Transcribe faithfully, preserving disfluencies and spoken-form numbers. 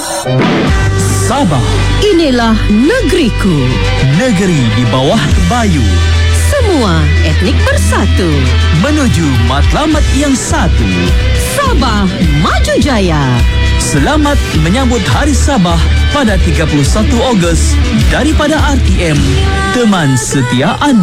Sabah. Inilah negeriku. Negeri di bawah bayu. Semua etnik bersatu menuju matlamat yang satu. Sabah Maju Jaya. Selamat menyambut Hari Sabah pada tiga puluh satu Ogos daripada R T M, teman setia anda.